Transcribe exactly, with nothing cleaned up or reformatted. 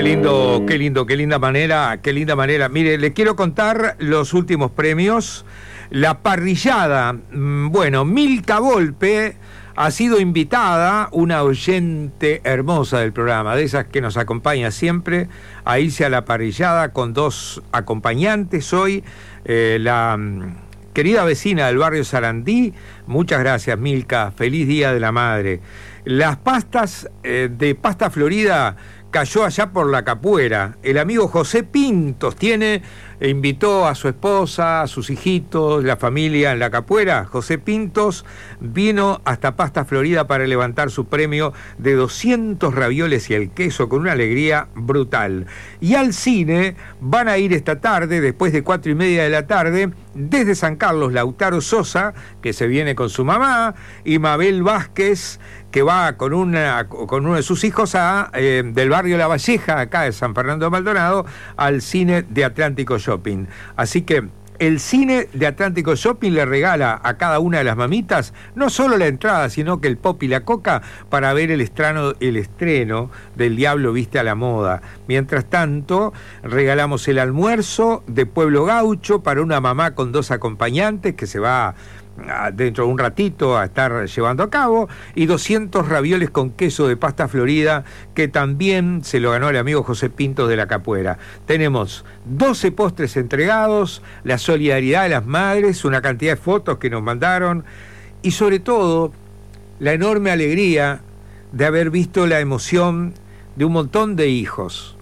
lindo, qué lindo, qué linda manera, qué linda manera. Mire, le quiero contar los últimos premios. La parrillada, bueno, Milka Volpe ha sido invitada, una oyente hermosa del programa, de esas que nos acompaña siempre, a irse a la parrillada con dos acompañantes hoy, eh, la querida vecina del barrio Sarandí. Muchas gracias, Milka, feliz Día de la Madre. Las pastas eh, de Pasta Florida cayó allá por la Capuera. El amigo José Pintos tiene, e invitó a su esposa, a sus hijitos, la familia en la Capuera. José Pintos vino hasta Pasta Florida para levantar su premio de doscientos ravioles y el queso con una alegría brutal. Y al cine van a ir esta tarde, después de cuatro y media de la tarde, desde San Carlos, Lautaro Sosa, que se viene con su mamá, y Mabel Vázquez, que va con una con uno de sus hijos a, eh, del barrio La Valleja, acá de San Fernando de Maldonado, al cine de Atlántico Shopping. Así que el cine de Atlántico Shopping le regala a cada una de las mamitas no solo la entrada, sino que el pop y la coca para ver el estreno, el estreno del Diablo Viste a la Moda. Mientras tanto, regalamos el almuerzo de Pueblo Gaucho para una mamá con dos acompañantes que se va dentro de un ratito a estar llevando a cabo, y doscientos ravioles con queso de Pasta Florida, que también se lo ganó el amigo José Pintos de la Capuera. Tenemos doce postres entregados, la solidaridad de las madres, una cantidad de fotos que nos mandaron, y sobre todo la enorme alegría de haber visto la emoción de un montón de hijos.